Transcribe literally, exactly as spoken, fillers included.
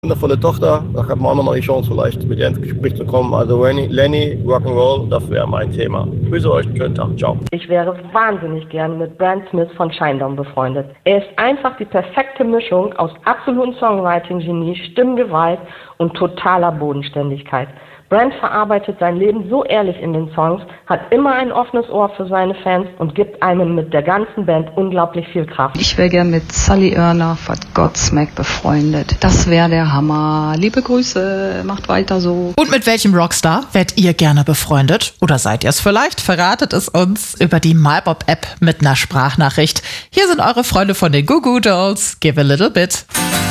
wundervolle Tochter, da hat man auch nochmal die Chance vielleicht mit ihr ins Gespräch zu kommen. Also Lenny, Lenny Rock'n'Roll, das wäre mein Thema. Grüße euch, schönen Tag, ciao. Ich wäre wahnsinnig gerne mit Brand Smith von Shinedown befreundet. Er ist einfach die perfekte Mischung aus absolutem Songwriting-Genie, Stimmgewalt und totaler Bodenständigkeit. Brand verarbeitet sein Leben so ehrlich in den Songs, hat immer ein offenes Ohr für seine Fans und gibt einem mit der ganzen Band unglaublich viel Kraft. Ich wäre gern mit Sully Erna von Godsmack befreundet. Das wäre der Hammer. Liebe Grüße, macht weiter so. Und mit welchem Rockstar werdet ihr gerne befreundet? Oder seid ihr es vielleicht? Verratet es uns über die MyBob-App mit einer Sprachnachricht. Hier sind eure Freunde von den Goo Goo Dolls. Give a little bit.